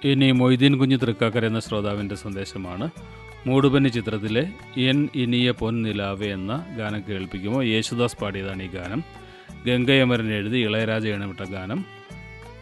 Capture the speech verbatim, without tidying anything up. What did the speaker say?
ഇനി മൊയ്തീൻ കുഞ്ഞ് തൃക്കാക്കര എന്ന ശ്രോതാവിൻ്റെ സന്ദേശമാണ്. മൂടുപനി ചിത്രത്തിലെ എൻ ഇനിയ പൊൻ നിലാവേ എന്ന ഗാനം കേൾപ്പിക്കുമോ? യേശുദാസ് പാടിയതാണ് ഈ ഗാനം. ഗംഗയമരൻ എഴുതി ഇളയരാജ ഇണമിട്ട ഗാനം.